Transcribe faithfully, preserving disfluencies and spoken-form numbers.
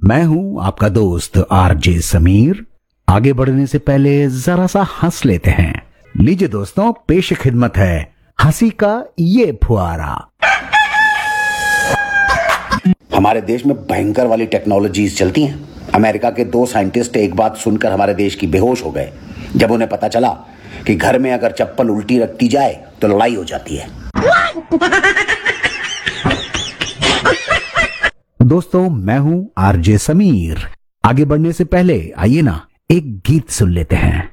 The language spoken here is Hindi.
मैं हूं आपका दोस्त आरजे समीर। आगे बढ़ने से पहले जरा सा हंस लेते हैं। लीजिए दोस्तों, पेश खिदमत है हंसी का ये फुहारा। हमारे देश में भयंकर वाली टेक्नोलॉजीज चलती हैं। अमेरिका के दो साइंटिस्ट एक बात सुनकर हमारे देश की बेहोश हो गए जब उन्हें पता चला कि घर में अगर चप्पल उल्टी रखती जाए तो लड़ाई हो जाती है। दोस्तों, मैं हूं आरजे समीर। आगे बढ़ने से पहले आइए ना एक गीत सुन लेते हैं।